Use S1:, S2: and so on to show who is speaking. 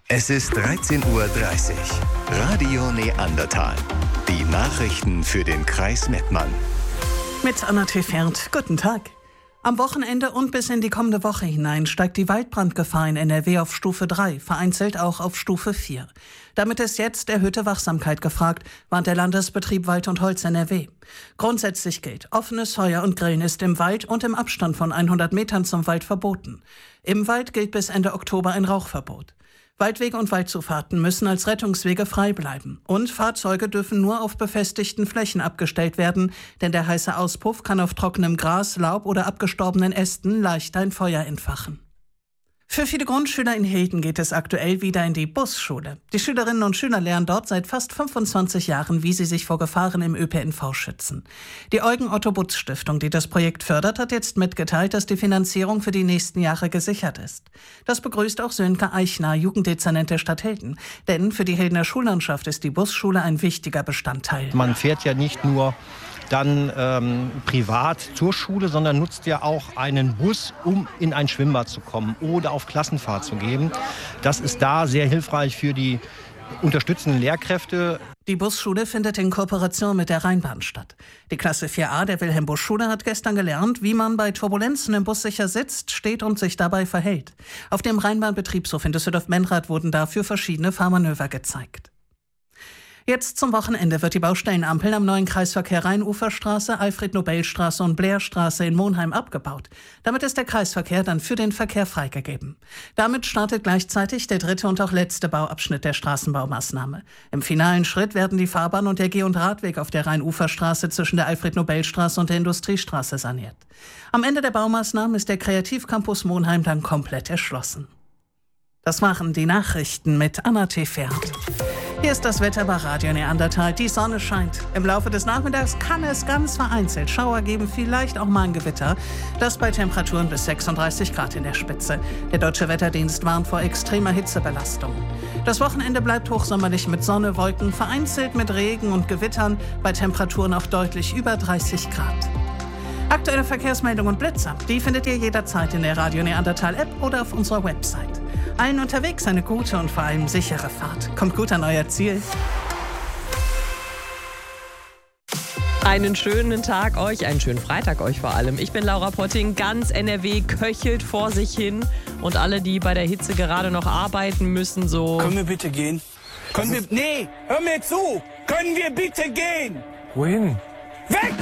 S1: Es ist 13:30 Uhr. Radio Neandertal. Die Nachrichten für den Kreis Mettmann.
S2: Mit Anna Tefert. Guten Tag. Am Wochenende und bis in die kommende Woche hinein steigt die Waldbrandgefahr in NRW auf Stufe 3, vereinzelt auch auf Stufe 4. Damit ist jetzt erhöhte Wachsamkeit gefragt, warnt der Landesbetrieb Wald und Holz NRW. Grundsätzlich gilt, offenes Feuer und Grillen ist im Wald und im Abstand von 100 Metern zum Wald verboten. Im Wald gilt bis Ende Oktober ein Rauchverbot. Waldwege und Waldzufahrten müssen als Rettungswege frei bleiben. Und Fahrzeuge dürfen nur auf befestigten Flächen abgestellt werden, denn der heiße Auspuff kann auf trockenem Gras, Laub oder abgestorbenen Ästen leicht ein Feuer entfachen. Für viele Grundschüler in Hilden geht es aktuell wieder in die Busschule. Die Schülerinnen und Schüler lernen dort seit fast 25 Jahren, wie sie sich vor Gefahren im ÖPNV schützen. Die Eugen-Otto-Butz-Stiftung, die das Projekt fördert, hat jetzt mitgeteilt, dass die Finanzierung für die nächsten Jahre gesichert ist. Das begrüßt auch Sönke Eichner, Jugenddezernent der Stadt Hilden. Denn für die Hildener Schullandschaft ist die Busschule ein wichtiger Bestandteil.
S3: Man fährt ja nicht nur dann privat zur Schule, sondern nutzt ja auch einen Bus, um in ein Schwimmbad zu kommen oder auf Klassenfahrt zu gehen. Das ist da sehr hilfreich für die unterstützenden Lehrkräfte.
S2: Die Busschule findet in Kooperation mit der Rheinbahn statt. Die Klasse 4a der Wilhelm-Busch-Schule hat gestern gelernt, wie man bei Turbulenzen im Bus sicher sitzt, steht und sich dabei verhält. Auf dem Rheinbahn-Betriebshof in Düsseldorf-Menrad wurden dafür verschiedene Fahrmanöver gezeigt. Jetzt zum Wochenende wird die Baustellenampel am neuen Kreisverkehr Rheinuferstraße, Alfred-Nobel-Straße und Blairstraße in Monheim abgebaut. Damit ist der Kreisverkehr dann für den Verkehr freigegeben. Damit startet gleichzeitig der dritte und auch letzte Bauabschnitt der Straßenbaumaßnahme. Im finalen Schritt werden die Fahrbahn und der Geh- und Radweg auf der Rheinuferstraße zwischen der Alfred-Nobel-Straße und der Industriestraße saniert. Am Ende der Baumaßnahmen ist der Kreativcampus Monheim dann komplett erschlossen. Das waren die Nachrichten mit Anna Tefert. Hier ist das Wetter bei Radio Neandertal. Die Sonne scheint. Im Laufe des Nachmittags kann es ganz vereinzelt Schauer geben, vielleicht auch mal ein Gewitter. Das bei Temperaturen bis 36 Grad in der Spitze. Der Deutsche Wetterdienst warnt vor extremer Hitzebelastung. Das Wochenende bleibt hochsommerlich mit Sonne, Wolken, vereinzelt mit Regen und Gewittern, bei Temperaturen auf deutlich über 30 Grad. Aktuelle Verkehrsmeldungen und Blitzer, die findet ihr jederzeit in der Radio Neandertal App oder auf unserer Website. Allen unterwegs eine gute und vor allem sichere Fahrt. Kommt gut an euer Ziel.
S4: Einen schönen Tag euch, einen schönen Freitag euch vor allem. Ich bin Laura Potting, ganz NRW köchelt vor sich hin. Und alle, die bei der Hitze gerade noch arbeiten müssen, so...
S5: Können wir bitte gehen? Nee, hör mir zu! Können wir bitte gehen?
S6: Wohin?
S5: Weg!